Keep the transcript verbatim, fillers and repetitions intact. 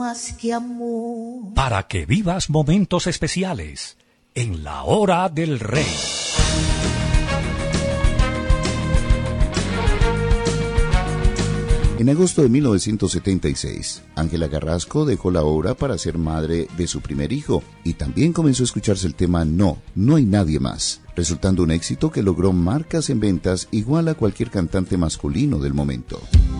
Más que amor. Para que vivas momentos especiales en la hora del rey. En agosto de mil novecientos setenta y seis, Ángela Carrasco dejó la obra para ser madre de su primer hijo y también comenzó a escucharse el tema No, no hay nadie más, resultando un éxito que logró marcas en ventas igual a cualquier cantante masculino del momento.